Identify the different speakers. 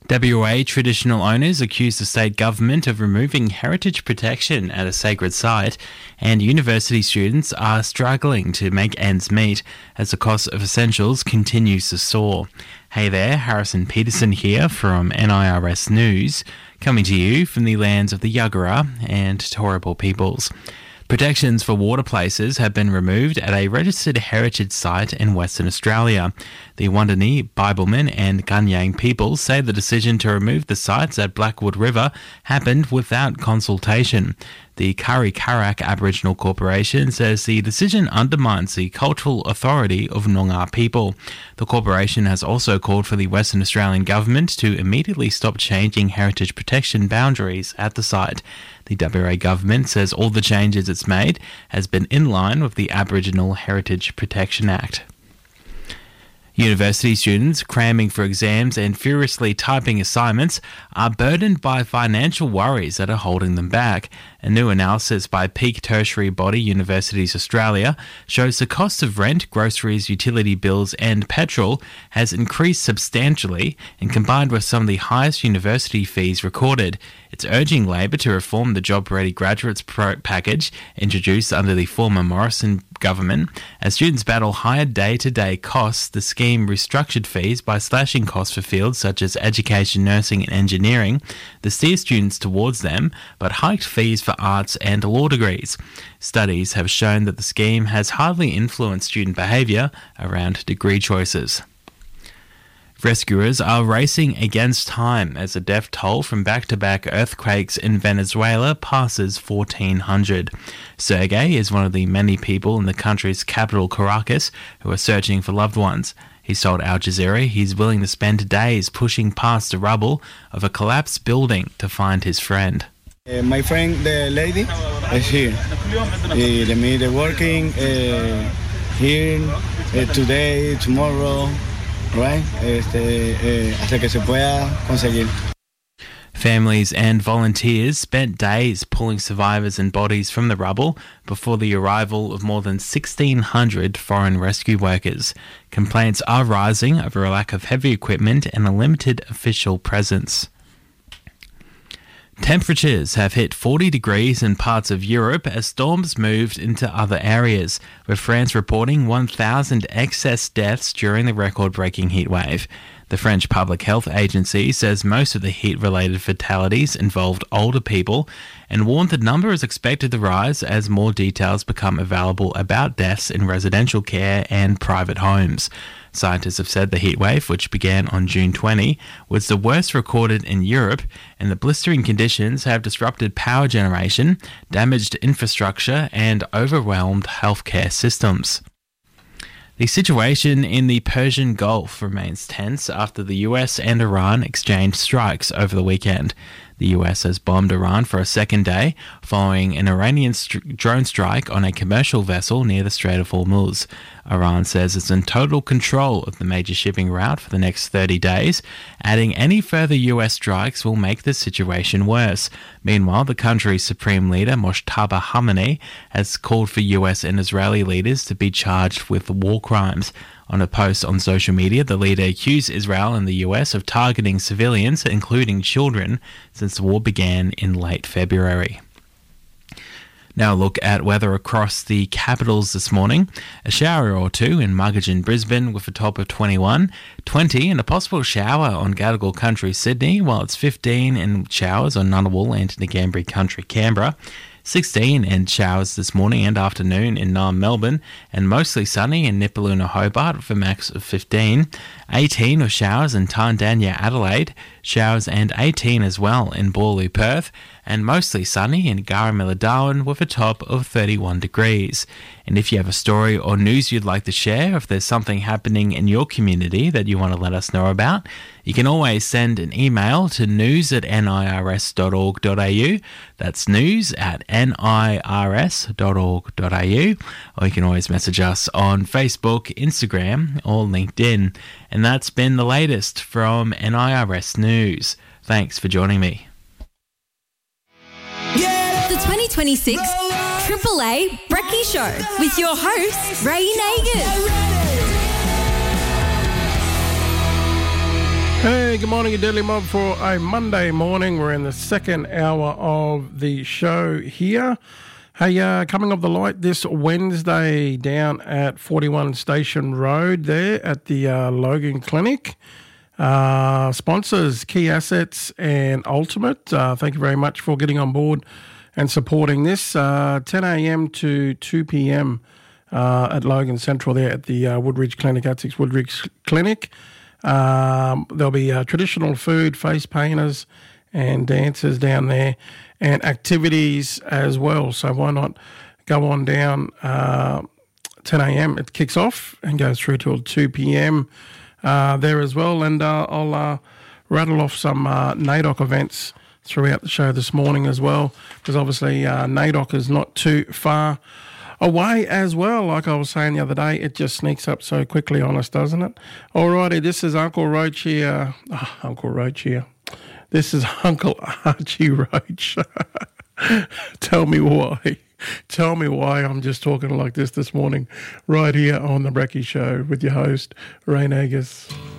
Speaker 1: WA traditional owners accuse the state government of removing heritage protection at a sacred site, and university students are struggling to make ends meet as the cost of essentials continues to soar. Hey there, Harrison Peterson here from NIRS News, coming to you from the lands of the Yagara and Turrbal peoples. Protections for water places have been removed at a registered heritage site in Western Australia. The Wandani, Bibleman and Gunyang peoples say the decision to remove the sites at Blackwood River happened without consultation. The Kurri Kurrak Aboriginal Corporation says the decision undermines the cultural authority of Noongar people. The corporation has also called for the Western Australian government to immediately stop changing heritage protection boundaries at the site. The WA government says all the changes it's made has been in line with the Aboriginal Heritage Protection Act. University students cramming for exams and furiously typing assignments are burdened by financial worries that are holding them back. A new analysis by peak tertiary body Universities Australia shows the cost of rent, groceries, utility bills and petrol has increased substantially and combined with some of the highest university fees recorded. It's urging Labor to reform the Job Ready Graduates package introduced under the former Morrison government. As students battle higher day-to-day costs, the scheme restructured fees by slashing costs for fields such as education, nursing and engineering that steer students towards them, but hiked fees for arts and law degrees. Studies have shown that the scheme has hardly influenced student behaviour around degree choices. Rescuers are racing against time as the death toll from back-to-back earthquakes in Venezuela passes 1,400. Sergey is one of the many people in the country's capital, Caracas, who are searching for loved ones. He's told Al Jazeera he's willing to spend days pushing past the rubble of a collapsed building to find his friend.
Speaker 2: My friend, the lady, is here. They're working here today, tomorrow. Right? Hasta que se pueda conseguir.
Speaker 1: Families and volunteers spent days pulling survivors and bodies from the rubble before the arrival of more than 1,600 foreign rescue workers. Complaints are rising over a lack of heavy equipment and a limited official presence. Temperatures have hit 40 degrees in parts of Europe as storms moved into other areas, with France reporting 1,000 excess deaths during the record-breaking heatwave. The French Public Health Agency says most of the heat-related fatalities involved older people and warned the number is expected to rise as more details become available about deaths in residential care and private homes. Scientists have said the heatwave, which began on June 20, was the worst recorded in Europe, and the blistering conditions have disrupted power generation, damaged infrastructure, and overwhelmed healthcare systems. The situation in the Persian Gulf remains tense after the US and Iran exchanged strikes over the weekend. The US has bombed Iran for a second day following an Iranian drone strike on a commercial vessel near the Strait of Hormuz. Iran says it's in total control of the major shipping route for the next 30 days, adding any further US strikes will make the situation worse. Meanwhile, the country's supreme leader, Mojtaba Khamenei, has called for US and Israeli leaders to be charged with war crimes. On a post on social media, the leader accused Israel and the US of targeting civilians, including children, since the war began in late February. Now a look at weather across the capitals this morning. A shower or two in Muggeridge, Brisbane with a top of 21, 20 and a possible shower on Gadigal Country, Sydney, while it's 15 and showers on Ngunnawal and Ngambri Country, Canberra. 16 and showers this morning and afternoon in Naarm, Melbourne, and mostly sunny in Nipaluna, Hobart with a max of 15. 18 of showers in Tandanya, Adelaide, showers and 18 as well in Boorloo, Perth, and mostly sunny in Garamilla, Darwin with a top of 31 degrees. And if you have a story or news you'd like to share, if there's something happening in your community that you want to let us know about, you can always send an email to news@nirs.org.au. That's news@nirs.org.au. Or you can always message us on Facebook, Instagram, or LinkedIn. And that's been the latest from NIRS News. Thanks for joining me.
Speaker 3: The 2026 AAA Brekkie Show with your host, Ray Nagin.
Speaker 4: Hey, good morning, you Deadly Mob, for a Monday morning. We're in the second hour of the show here. Hey, coming off the light this Wednesday down at 41 Station Road there at the Logan Clinic. Sponsors, Key Assets and Ultimate. Thank you very much for getting on board and supporting this. 10 a.m. to 2 p.m. At Logan Central there at the Woodridge Clinic, ATSIX Woodridge Clinic. There'll be traditional food, face painters and dancers down there, and activities as well. So why not go on down 10 a.m. It kicks off and goes through till 2 p.m. There as well. And I'll rattle off some NAIDOC events throughout the show this morning as well, because obviously NAIDOC is not too far away as well. Like I was saying the other day, it just sneaks up so quickly on us, doesn't it? Alrighty, this is Uncle Roach here. Uncle Roach here. This is Uncle Archie Roach. Tell me why. Tell me why I'm just talking like this morning, right here on The Brekkie Show with your host, Ray Nagus.